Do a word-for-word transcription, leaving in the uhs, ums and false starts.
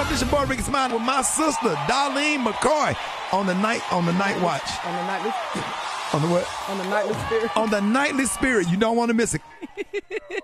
This your boy Ricky Smiley with my sister Darlene McCoy on the night on the night watch. On the nightly. On the what? On the nightly spirit. On the nightly spirit. You don't want to miss it.